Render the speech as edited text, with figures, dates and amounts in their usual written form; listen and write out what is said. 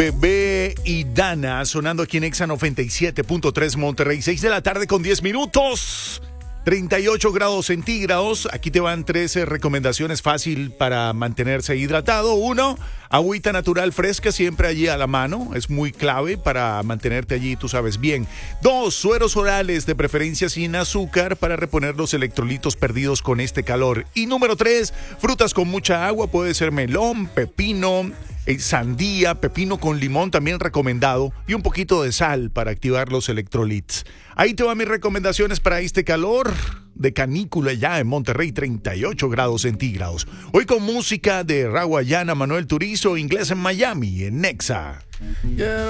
Bebé y Dana sonando aquí en Exa 97.3 Monterrey, 6 de la tarde con 10 minutos. 38 grados centígrados. Aquí te van 13 recomendaciones fácil para mantenerse hidratado. 1, agüita natural fresca siempre allí a la mano. Es muy clave para mantenerte allí, tú sabes bien. 2, sueros orales de preferencia sin azúcar para reponer los electrolitos perdidos con este calor. Y número 3, frutas con mucha agua. Puede ser melón, pepino, sandía, pepino con limón también recomendado. Y un poquito de sal para activar los electrolitos. Ahí te van mis recomendaciones para este calor de canícula ya en Monterrey, 38 grados centígrados. Hoy con música de Rawayana, Manuel Turizo, Inglés en Miami, en Nexa.